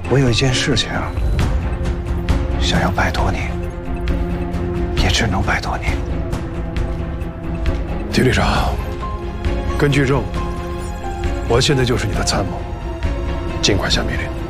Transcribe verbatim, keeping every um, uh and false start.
我有一件事情想要拜托你，也只能拜托你。 提理长，根据任务，我现在就是你的参谋，尽快下命令。